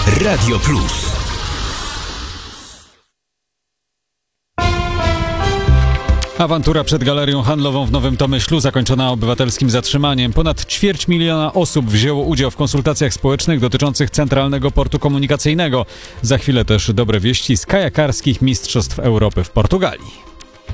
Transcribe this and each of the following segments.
Radio Plus. Awantura przed galerią handlową w Nowym Tomyślu zakończona obywatelskim zatrzymaniem. Ponad 250 000 osób wzięło udział w konsultacjach społecznych dotyczących Centralnego Portu Komunikacyjnego. Za chwilę też dobre wieści z kajakarskich Mistrzostw Europy w Portugalii.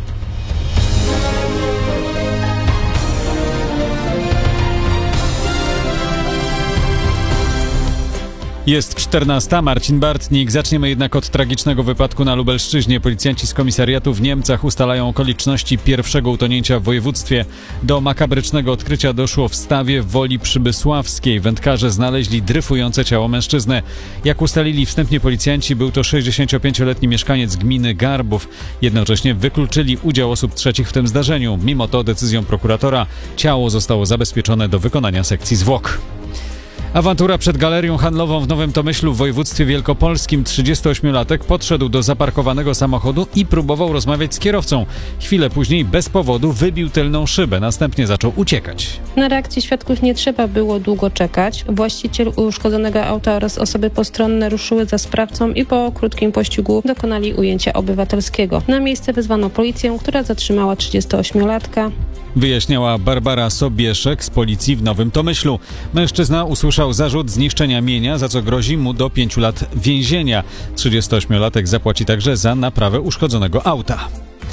Jest 14. Marcin Bartnik. Zaczniemy jednak od tragicznego wypadku na Lubelszczyźnie. Policjanci z komisariatu w Niemcach ustalają okoliczności pierwszego utonięcia w województwie. Do makabrycznego odkrycia doszło w Stawie Woli Przybysławskiej. Wędkarze znaleźli dryfujące ciało mężczyzny. Jak ustalili wstępnie policjanci, był to 65-letni mieszkaniec gminy Garbów. Jednocześnie wykluczyli udział osób trzecich w tym zdarzeniu. Mimo to decyzją prokuratora ciało zostało zabezpieczone do wykonania sekcji zwłok. Awantura przed galerią handlową w Nowym Tomyślu w województwie wielkopolskim. 38-latek podszedł do zaparkowanego samochodu i próbował rozmawiać z kierowcą. Chwilę później bez powodu wybił tylną szybę, następnie zaczął uciekać. Na reakcję świadków nie trzeba było długo czekać. Właściciel uszkodzonego auta oraz osoby postronne ruszyły za sprawcą i po krótkim pościgu dokonali ujęcia obywatelskiego. Na miejsce wezwano policję, która zatrzymała 38-latka. Wyjaśniała Barbara Sobieszek z policji w Nowym Tomyślu. Mężczyzna usłyszał zarzut zniszczenia mienia, za co grozi mu do 5 lat więzienia. 38-latek zapłaci także za naprawę uszkodzonego auta.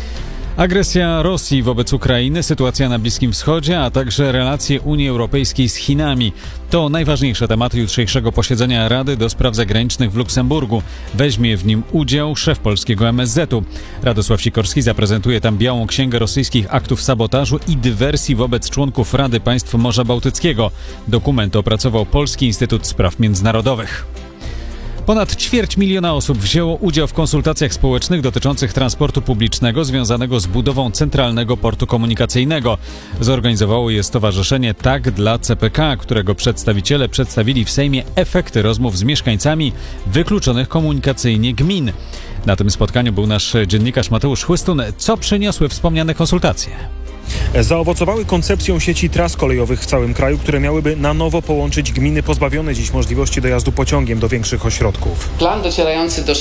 Agresja Rosji wobec Ukrainy, sytuacja na Bliskim Wschodzie, a także relacje Unii Europejskiej z Chinami. To najważniejsze tematy jutrzejszego posiedzenia Rady do Spraw Zagranicznych w Luksemburgu. Weźmie w nim udział szef polskiego MSZ-u. Radosław Sikorski zaprezentuje tam białą księgę rosyjskich aktów sabotażu i dywersji wobec członków Rady Państw Morza Bałtyckiego. Dokument opracował Polski Instytut Spraw Międzynarodowych. Ponad 250 000 osób wzięło udział w konsultacjach społecznych dotyczących transportu publicznego związanego z budową Centralnego Portu Komunikacyjnego. Zorganizowało je stowarzyszenie Tak dla CPK, którego przedstawiciele przedstawili w Sejmie efekty rozmów z mieszkańcami wykluczonych komunikacyjnie gmin. Na tym spotkaniu był nasz dziennikarz Mateusz Chłystun. Co przyniosły wspomniane konsultacje? Zaowocowały koncepcją sieci tras kolejowych w całym kraju, które miałyby na nowo połączyć gminy pozbawione dziś możliwości dojazdu pociągiem do większych ośrodków. Plan docierający do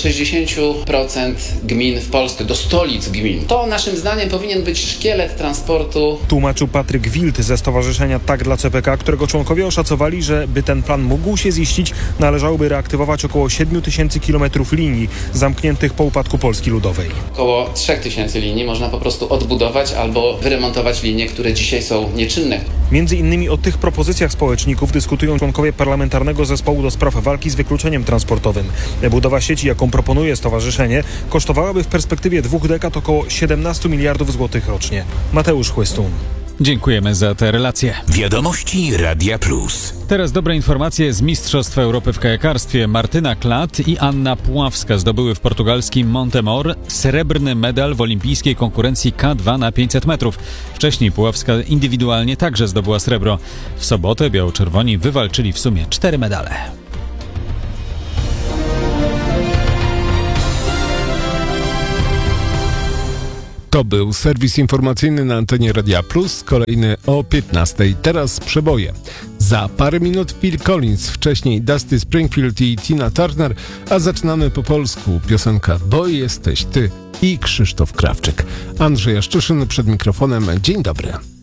60% gmin w Polsce, do stolic gmin. To naszym zdaniem powinien być szkielet transportu. Tłumaczył Patryk Wild ze stowarzyszenia Tak dla CPK, którego członkowie oszacowali, że by ten plan mógł się ziścić, należałoby reaktywować około 7 000 kilometrów linii zamkniętych po upadku Polski Ludowej. Około 3000 linii można po prostu odbudować albo wyremontować linie, które dzisiaj są nieczynne. Między innymi o tych propozycjach społeczników dyskutują członkowie Parlamentarnego Zespołu do Spraw Walki z Wykluczeniem Transportowym. Budowa sieci, jaką proponuje stowarzyszenie, kosztowałaby w perspektywie 2 dekad około 17 miliardów złotych rocznie. Mateusz Chłystun. Dziękujemy za te relacje. Wiadomości Radia Plus. Teraz dobre informacje z Mistrzostw Europy w kajakarstwie. Martyna Klat i Anna Puławska zdobyły w portugalskim Montemor srebrny medal w olimpijskiej konkurencji K2 na 500 metrów. Wcześniej Puławska indywidualnie także zdobyła srebro. W sobotę biało-czerwoni wywalczyli w sumie 4 medale. To był serwis informacyjny na antenie Radia Plus, kolejny o 15:00. Teraz przeboje. Za parę minut Phil Collins, wcześniej Dusty Springfield i Tina Turner, a zaczynamy po polsku. Piosenka Bo jesteś ty i Krzysztof Krawczyk. Andrzej Jaszczyszyn przed mikrofonem. Dzień dobry.